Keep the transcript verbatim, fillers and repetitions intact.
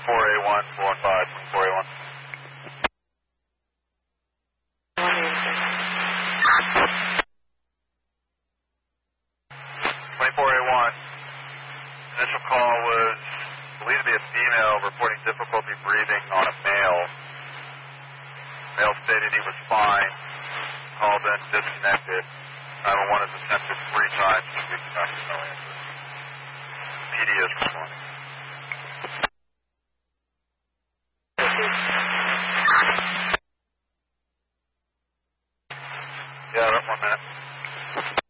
twenty-four A one, four one five, twenty-four A one. twenty-four A one. Initial call was believed to be a female reporting difficulty breathing on a male. Male stated he was fine. Call then disconnected. nine one one has attempted three times to be expected, no answer. P D is responding.